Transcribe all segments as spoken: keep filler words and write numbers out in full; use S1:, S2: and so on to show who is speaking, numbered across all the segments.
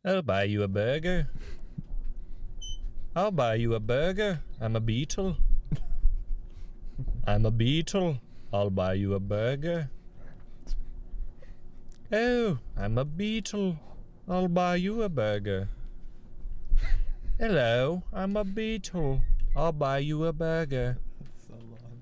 S1: I'll buy you a burger. I'll buy you a burger. I'm a beetle. I'm a beetle. I'll buy you a burger. Oh, I'm a beetle. I'll buy you a burger. Hello, I'm a beetle. I'll buy you a burger.
S2: So long.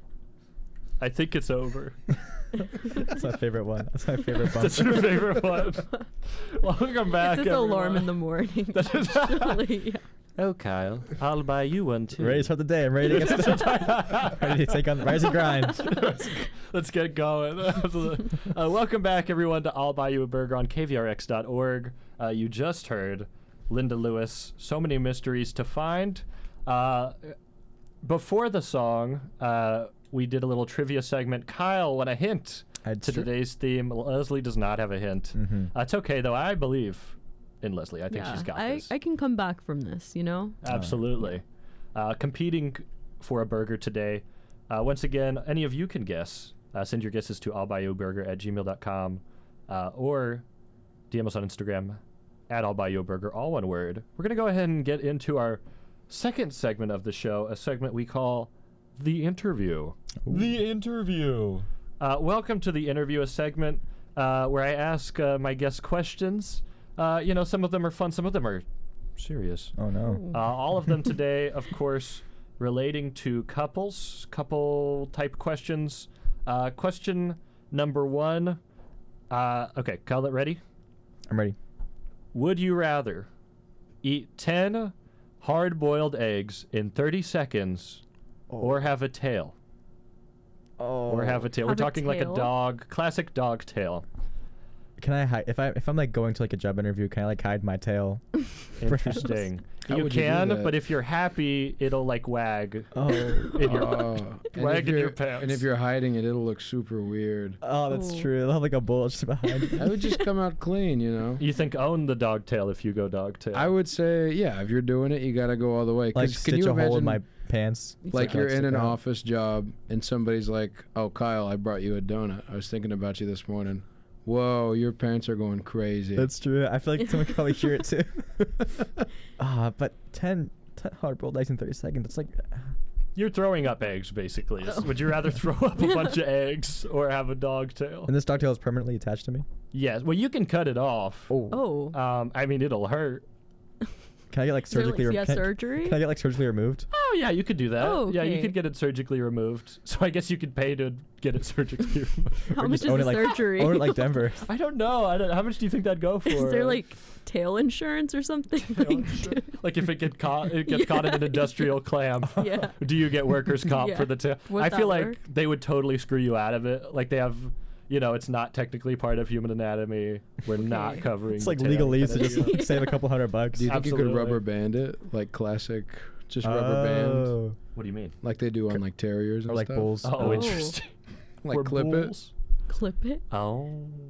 S3: I think it's over.
S2: That's my favorite one. That's my favorite bumper.
S3: That's your favorite one. Welcome back,
S4: It's his
S3: everyone.
S4: alarm in the morning. actually. Yeah.
S3: Oh, Kyle, I'll buy you one too.
S2: Ready to start the day. I'm ready to get started. Ready to take on the rise and grind.
S3: Let's get going. uh, welcome back, everyone, to I'll Buy You a Burger on K V R X dot org. Uh, you just heard Linda Lewis, So Many Mysteries to Find. Uh, before the song, uh, we did a little trivia segment. Kyle won a hint
S2: That's
S3: to
S2: true.
S3: today's theme. Leslie does not have a hint.
S2: Mhm.
S3: Uh, it's okay, though. I believe in Leslie. I think
S4: Yeah,
S3: she's got
S4: I,
S3: this.
S4: I can come back from this, you know?
S3: Absolutely. Uh, competing for a burger today. Uh, once again, any of you can guess. Uh, send your guesses to I'll Buy You a Burger at gmail dot com uh, or D M us on Instagram at I'll Buy You a Burger, all one word. We're going to go ahead and get into our second segment of the show, a segment we call The Interview.
S1: The interview.
S3: Uh, welcome to The Interview, a segment uh, where I ask uh, my guests questions. Uh, you know, some of them are fun, some of them are serious.
S2: Oh no.
S3: Uh, all of them today, of course, relating to couples, couple type questions. Uh, question number one. Uh, okay, Kyle, ready?
S2: I'm ready.
S3: Would you rather eat ten hard-boiled eggs in thirty seconds or have a tail?
S2: Oh.
S3: Or have a tail. We're
S4: Have a
S3: talking like a
S4: tail?
S3: dog, classic dog tail.
S2: Can I hide if I if I'm like going to like a job interview? Can I like hide my tail?
S3: Interesting.
S5: How
S3: you
S5: would you do
S3: can,
S5: that?
S3: but if you're happy, it'll like wag.
S2: Oh.
S3: In your
S5: Oh, and
S3: Wag
S5: if
S3: in your
S5: you're-
S3: pants.
S5: And if you're hiding it, it'll look super weird.
S2: Oh, that's
S4: Oh.
S2: true. They'll have like a bullet just behind.
S5: I would just come out clean, you know.
S3: You think own the dog tail if you go dog tail.
S5: I would say, yeah, if you're doing it, you gotta go all the way. 'Cause
S2: like
S5: can
S2: stitch
S5: you
S2: a hole in
S5: imagine,
S2: my pants.
S5: like
S2: so I
S5: you're
S2: can
S5: in
S2: stick
S5: an
S2: out.
S5: office job and somebody's like, "Oh, Kyle, I brought you a donut. I was thinking about you this morning." Whoa, your parents are going crazy.
S2: That's true. I feel like someone could probably hear it too. Ah, but ten, ten hard-boiled eggs in thirty seconds. It's like
S3: You're throwing up eggs, basically. Is- Would you rather throw up a bunch of eggs or have a dog tail?
S2: and this dog tail is permanently attached to me.
S3: Yes. Well, you can cut it off.
S2: Oh.
S4: Oh.
S3: Um, I mean, it'll hurt.
S2: Can I get like
S4: Is there,
S2: surgically?
S4: like,
S2: re-
S4: yeah,
S2: can,
S4: surgery?
S2: Can I get like surgically removed?
S3: Oh, yeah, you could do that.
S4: Oh,
S3: Yeah, you
S4: okay.
S3: could get it surgically removed. So I guess you could pay to get it surgically removed.
S4: How
S2: Or
S4: much
S2: just
S4: is
S2: own
S4: the
S2: it like,
S4: surgery?
S2: Own it like Denver.
S3: I don't know. I don't, how much do you think that'd go for?
S4: Is there like tail insurance or something? Like,
S3: like if it get caught, it gets caught in an industrial clamp.
S4: Yeah.
S3: Do you get workers' comp
S4: Yeah.
S3: for the tail?
S4: Would
S3: I feel
S4: that
S3: like
S4: work?
S3: they would totally screw you out of it. Like they have, you know, it's not technically part of human anatomy. We're not
S4: Okay.
S3: covering.
S2: It's
S3: the
S2: like
S3: tail
S2: legalese to
S3: kind of
S2: just
S3: deal.
S2: like, save a couple hundred bucks.
S5: Do you think you
S3: Absolutely.
S5: could rubber band it, like classic, just rubber band,
S2: Oh.
S3: What do you mean?
S5: like they do on like terriers and
S2: Or like
S5: stuff?
S2: bulls.
S3: Oh,
S4: Oh.
S3: interesting.
S5: Like
S3: Or
S5: clip
S3: bulls?
S4: clip it?
S3: Oh.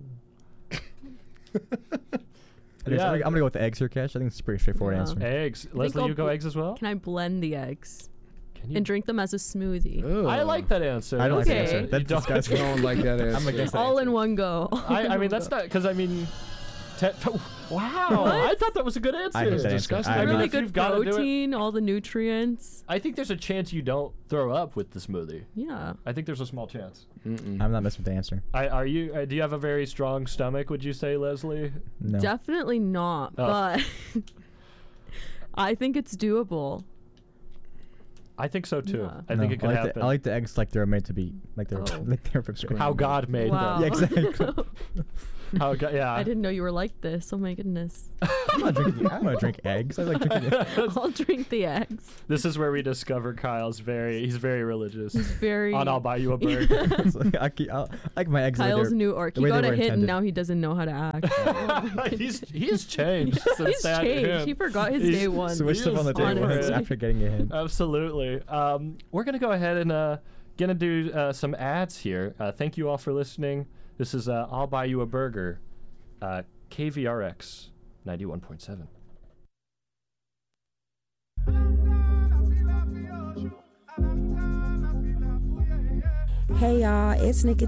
S2: Anyways,
S3: Yeah.
S2: I'm, gonna, I'm gonna go with the eggs here, Cash. I think it's a pretty straightforward
S4: Yeah.
S2: answer.
S3: Eggs. Leslie,
S4: I'll
S3: you go
S4: bl-
S3: eggs as well?
S4: Can I blend the eggs
S3: Can you?
S4: and drink them as a smoothie?
S5: Ugh.
S3: I like that answer.
S2: I don't
S4: like that
S2: Okay.
S4: answer.
S3: You
S2: That's
S3: don't-
S5: I
S2: disgusting.
S5: don't like that answer.
S2: I'm against that
S4: All in
S2: answer.
S4: one go.
S3: I, I mean, that's not because I mean, te- te- wow!
S4: What?
S3: I thought that was a good answer.
S2: I hate that answer.
S5: disgusting.
S2: I
S3: I mean,
S4: really
S3: if
S4: good
S3: you've gotta do it-
S4: protein, all the nutrients.
S3: I think there's a chance you don't throw up with the smoothie.
S4: Yeah.
S3: I think there's a small chance.
S5: Mm-mm.
S2: I'm not messing with the answer.
S3: I, are you? Uh, do you have a very strong stomach? Would you say, Leslie?
S2: No.
S4: Definitely not,
S3: Oh.
S4: but I think it's doable.
S3: I think so too.
S4: Yeah.
S3: I
S2: No,
S3: think it could
S2: I like
S3: happen.
S2: The, I like the eggs like they're made to be, like they're
S4: Oh.
S2: like they're prepared.
S3: How God made
S4: Wow.
S2: Yeah, exactly.
S3: them. How God, yeah.
S4: I didn't know you were like this. Oh my goodness.
S2: I'm not drinking. I'm gonna drink eggs. I like drinking.
S4: I'll drink the eggs.
S3: This is where we discover Kyle's very. He's very religious.
S4: He's very.
S3: On I'll buy you a burger.
S2: It's like, I, keep, I'll, I like my eggs. the way
S4: Kyle's
S2: they're-
S4: new arc.
S2: the
S4: He
S2: way they
S4: got a
S2: were
S4: hit and
S2: intended.
S4: now he doesn't know how to act.
S3: he's he's changed since
S4: He's
S3: that
S4: changed.
S3: him.
S4: He forgot his
S3: He's
S4: day one.
S2: Switched
S3: He
S2: them on the
S3: is
S2: table
S3: different.
S2: once after getting a hint.
S3: Absolutely. Um, we're gonna go ahead and uh, gonna do uh, some ads here. Uh, thank you all for listening. This is uh, I'll Buy You a Burger, uh, K V R X ninety-one point seven.
S6: Hey y'all, it's Nikki